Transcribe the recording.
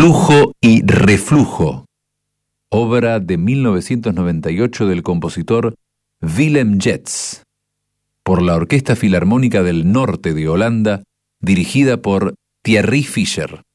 Flujo y reflujo, obra de 1998 del compositor Willem Jets, por la Orquesta Filarmónica del Norte de Holanda, dirigida por Thierry Fischer.